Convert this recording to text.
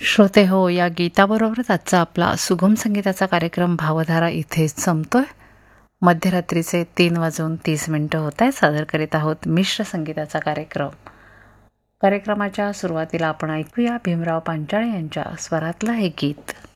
श्रोते हो, या गीताबरोबरच आजचा आपला सुगम संगीताचा कार्यक्रम भावधारा इथेच संपतोय. मध्यरात्रीचे 3:30 होत आहे. सादर करीत आहोत मिश्र संगीताचा कार्यक्रम. कार्यक्रमाच्या सुरुवातीला आपण ऐकूया भीमराव पांचाळे यांच्या स्वरातलं हे गीत.